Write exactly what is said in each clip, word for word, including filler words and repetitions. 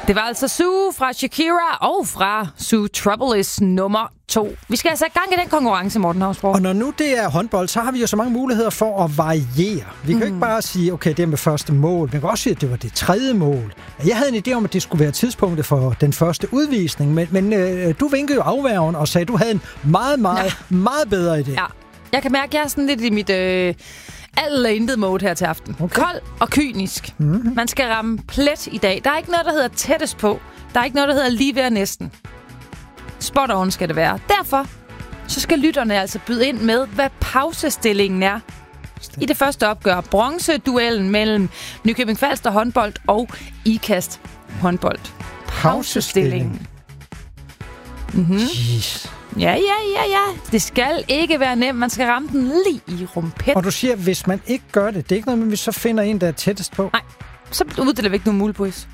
Det var altså Sue fra Shakira og fra Sue Trouble is nummer to. Vi skal altså i gang i den konkurrence, Morten Hausborg. Og når nu det er håndbold, så har vi jo så mange muligheder for at variere. Vi kan mm. ikke bare sige, okay, det er med første mål. Vi kan også sige, at det var det tredje mål. Jeg havde en idé om, at det skulle være tidspunktet for den første udvisning, men, men øh, du vinkede jo afværgen og sagde, at du havde en meget, meget, ja. meget bedre idé. Ja, jeg kan mærke, at jeg er sådan lidt i mit... Øh alt eller intet mode her til aften. Okay. Kold og kynisk. Mm-hmm. Man skal ramme plet i dag. Der er ikke noget, der hedder tættest på. Der er ikke noget, der hedder lige ved næsten. Spot on skal det være. Derfor så skal lytterne altså byde ind med, hvad pausestillingen er. I det første opgør. Bronzeduellen mellem Nykøbing Falster håndbold og Ikast håndbold. Pausestillingen. Mm-hmm. Jeez. Ja, ja, ja, ja. Det skal ikke være nemt. Man skal ramme den lige i rumpetten. Og du siger, hvis man ikke gør det, det er ikke noget, men vi så finder en, der er tættest på. Nej, så uddeler vi ikke nogen mulepris.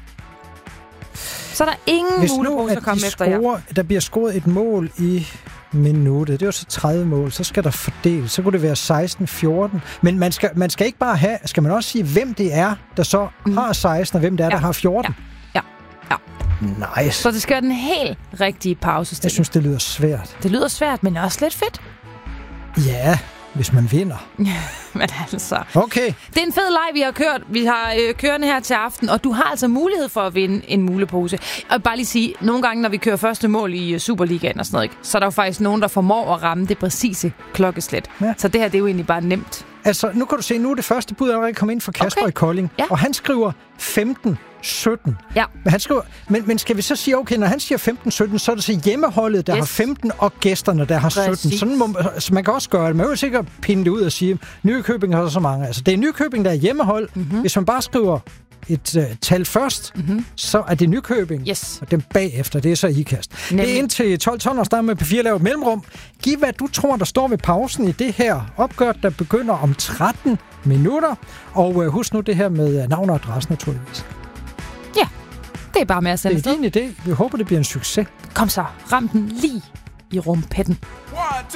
Så er der ingen hvis mulepris at komme de efter scorer, her. Der bliver scoret et mål i minuttet. Det er jo så tredive mål. Så skal der fordeles. Så kunne det være seksten fjorten. Men man skal, man skal ikke bare have... Skal man også sige, hvem det er, der så mm. har seksten, og hvem det er, ja. der har fjorten? Ja. Ja. Ja. Nice. Så det skal være den helt rigtige pausestilling. Jeg synes, det lyder svært. Det lyder svært, men også lidt fedt. Ja, hvis man vinder. Men altså... Okay. Det er en fed leg, vi har kørt. Vi har øh, kørende her til aften, og du har altså mulighed for at vinde en mulepose. Og bare lige sige, nogle gange, når vi kører første mål i Superligaen og sådan noget, ikke, så er der jo faktisk nogen, der formår at ramme det præcise klokkeslæt. Ja. Så det her, det er jo egentlig bare nemt. Altså, nu kan du se, nu er det første bud allerede kommet ind fra Kasper okay. i Kolding, ja. og han skriver femten sytten. Ja. Men, han skriver, men, men skal vi så sige, okay, når han siger femten sytten, så er det så hjemmeholdet, der yes. har femten, og gæsterne, der har sytten. Præcis. Sådan må, så man kan også gøre det. Man vil sikkert pinde det ud og sige, Nykøbing har så mange. Altså, det er Nykøbing, der er hjemmehold. Mm-hmm. Hvis man bare skriver et uh, tal først, mm-hmm. så er det Nykøbing. Yes. Og dem bagefter, det er så Ikast. Nemlig. Det er indtil tolv tolv, og starter med P fire lavet mellemrum. Giv, hvad du tror, der står ved pausen i det her opgør, der begynder om tretten minutter. Og uh, husk nu det her med uh, navn og adresse, naturligvis. Ja, det er bare med at sende det er din idé. Vi håber, det bliver en succes. Kom så, ram den lige i rumpetten. One,